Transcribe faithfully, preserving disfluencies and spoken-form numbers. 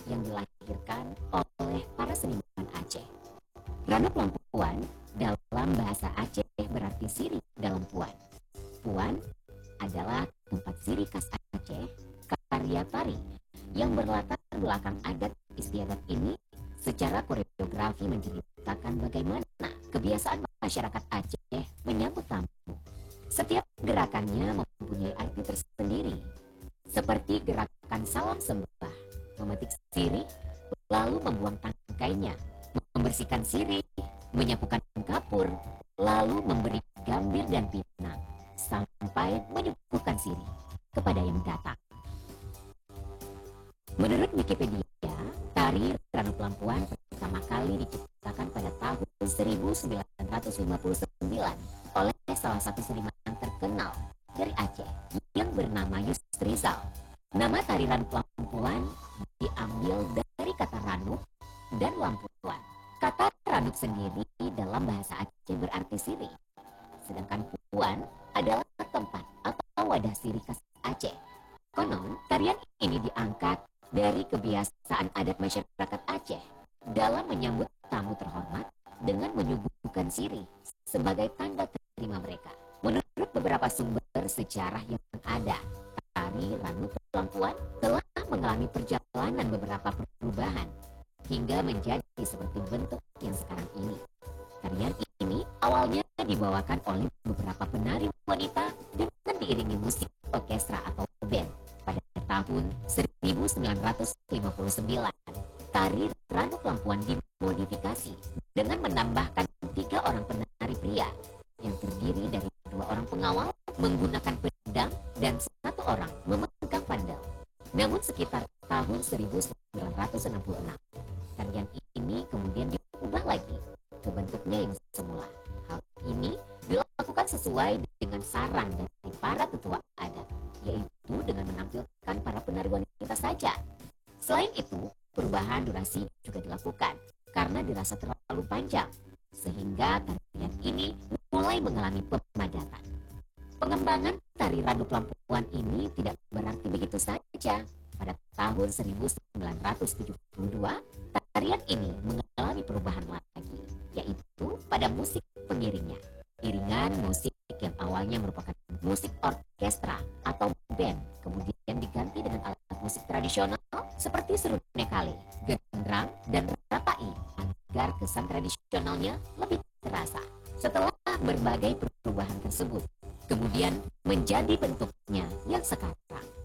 yang dilahirkan oleh para seniman Aceh. Ranu Pelampuan dalam bahasa Aceh berarti sirih dalam puan. Puan adalah tempat sirih khas Aceh, karya tari yang berlatar belakang adat istiadat ini secara koreografi menceritakan bagaimana kebiasaan masyarakat Aceh menyambut tamu. Setiap gerakannya mempunyai arti tersendiri, seperti gerakan salam sembah, memetik sirih, lalu membuang tangkainya, membersihkan sirih, menyapukan kapur, lalu memberi gambir dan pinang, sampai menyuguhkan sirih kepada yang datang. Menurut Wikipedia, tari Ranu Pelampuan pertama kali diciptakan pada tahun seribu sembilan ratus lima puluh sembilan oleh salah satu seniman terkenal dari Aceh yang bernama Yusrizal. Nama tari Ranu Pelampuan diambil dari kata ranuk dan lampuan. Kata ranuk sendiri dalam bahasa Aceh berarti sirih, sedangkan puan adalah tempat atau wadah sirih khas Aceh. Konon, tarian ini diangkat dari kebiasaan adat masyarakat Aceh dalam menyambut tamu terhormat dengan menyuguhkan sirih sebagai tanda terima mereka. Menurut beberapa sumber sejarah yang ada, tari Ranu Pelampuan telah mengalami perjalanan beberapa perubahan hingga menjadi seperti bentuk yang sekarang ini. Tarian ini awalnya dibawakan oleh beberapa penari wanita dengan diiringi musik orkestra atau band. Pada tahun seribu sembilan ratus lima puluh sembilan, tari Ranu Pelampuan dimodifikasi dengan menambahkan tiga orang penari pria yang terdiri dari dua orang pengawal menggunakan pedang dan satu orang memegang pandel. Namun sekitar tahun seribu sembilan ratus enam puluh enam, tarian ini kemudian diubah lagi ke bentuknya yang semula. Hal ini dilakukan sesuai dengan saran dari para tetua adat, yaitu dengan menampilkan para penari wanita saja. Selain itu, perubahan durasi juga dilakukan karena dirasa terlalu panjang, sehingga tarian ini mulai mengalami pemadatan. Pengembangan tari Ranu Pelampuan ini tidak berarti begitu saja. Pada tahun seribu sembilan ratus tujuh puluh dua, tarian ini mengalami perubahan lagi, yaitu pada musik pengiringnya. Iringan musik yang awalnya merupakan musik orkestra atau band kemudian diganti dengan alat musik tradisional seperti serunai kali, gendrang, dan rapai agar kesan tradisionalnya lebih terasa. Setelah berbagai perubahan tersebut, kemudian menjadi bentuknya yang sekarang.